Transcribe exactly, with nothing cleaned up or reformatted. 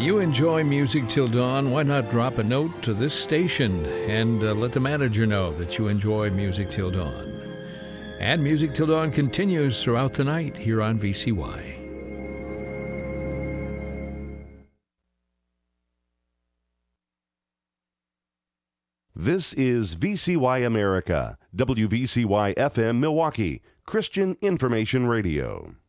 You enjoy Music Till Dawn, why not drop a note to this station and uh, let the manager know that you enjoy Music Till Dawn. And Music Till Dawn continues throughout the night here on V C Y. This is V C Y America, W V C Y F M Milwaukee, Christian Information Radio.